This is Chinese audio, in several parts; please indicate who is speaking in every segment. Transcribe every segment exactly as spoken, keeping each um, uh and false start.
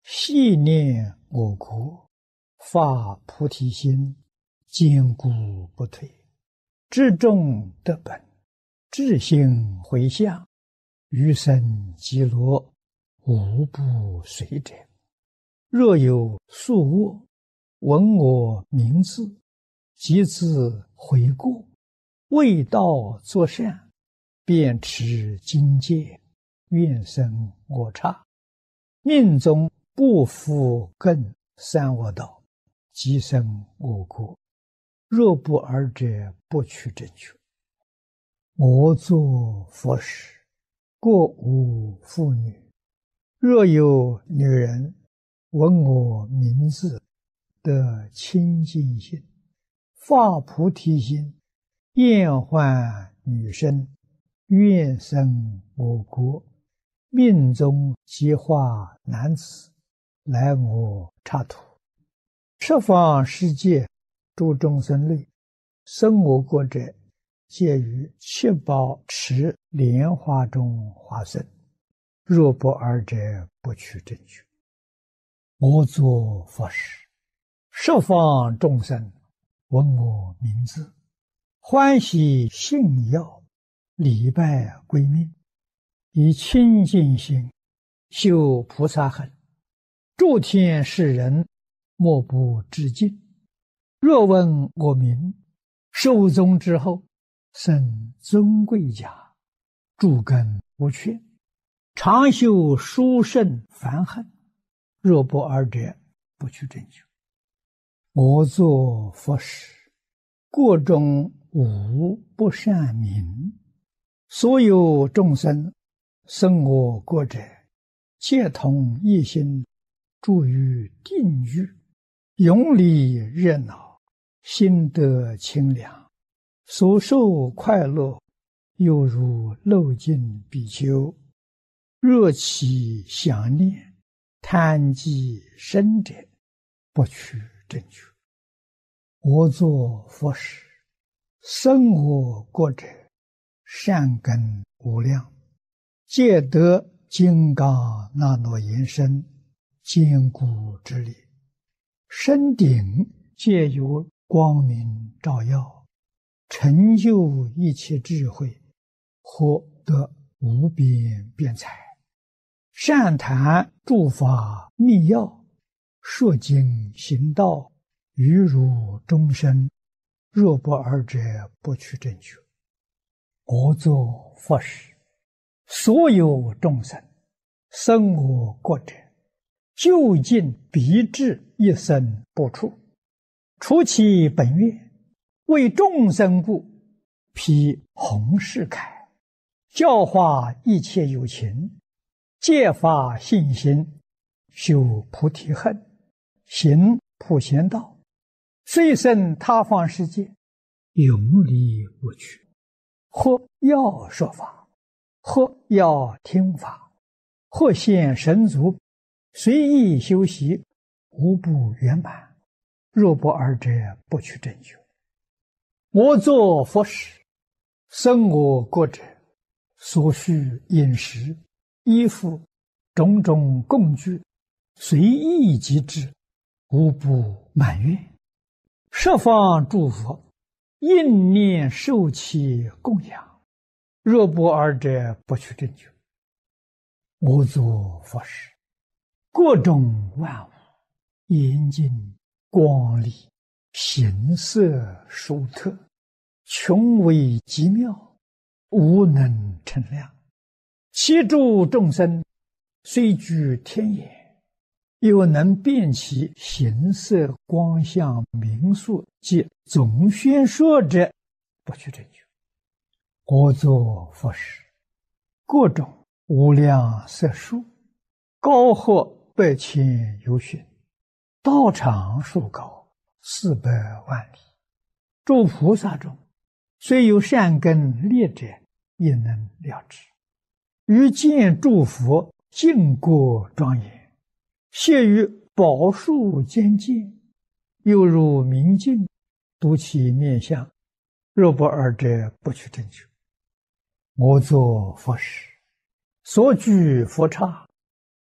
Speaker 1: 系念我国，发菩提心，坚固不退，至众得本，至心回向，余生极乐，无不随者。若有宿卧，闻我名字，即自悔过，为道作善，便持经戒，愿生我刹，命中不复更三恶道，即生我国。若不尔者，不取正觉。我作佛时，过无妇女。若有女人闻我名字，得清净心，发菩提心，厌患女身，愿生我国，命中即化男子，来我刹土。十方世界诸众生类，生我国者，皆于七宝池莲花中化生。若不尔者，不取正觉。我作佛时，十方众生闻我名字，欢喜信要，礼拜归命，以清净心修菩萨行，诸天世人莫不致敬。若闻我名，寿终之后，生尊贵家，诸根不缺，常修殊胜梵行。若不尔者，不取正觉。我作佛时，国中无不善民，所有众生生我国者，皆同一心，住于定狱，永离热闹，心得清凉，所受快乐，犹如漏尽比丘。若其想念，贪积深者，不取正觉。我作佛时，生我国者，善根无量，皆得金刚那罗延伸，坚固之力，身顶皆有光明照耀，成就一切智慧，获得无边辩才，善谈诸法密要，说经行道，于如众生。若不尔者，不取正觉。我作佛时，所有众生生我国者，究竟必至一生不出，除其本愿，为众生故，披弘誓铠，教化一切有情，戒发信心，修菩提恨，行普贤道，虽生他方世界，永离我去。或要说法，或要听法，或现神足，随意修习，无不圆满。若不尔者，不取正觉。我作佛时，生我国者，所需饮食、衣服、种种供具，随意即至，无不满愿。十方诸佛应念受其供养。若不尔者，不取正觉。我作佛时，各种万物严净光丽，形色殊特，穷微极妙，无能称量。其诸众生虽居天眼，又能辨其形色光相名数及总宣说者，不取正觉。我作佛时，各种无量色数，高或百千由旬，道场数高，四百万里。诸菩萨中，虽有善根劣者，也能了知。于见诸佛净国庄严，谢于宝树间见，犹如明镜，睹其面相。若不尔者，不取正觉。我作佛时，所居佛刹，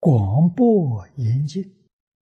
Speaker 1: 广博严净。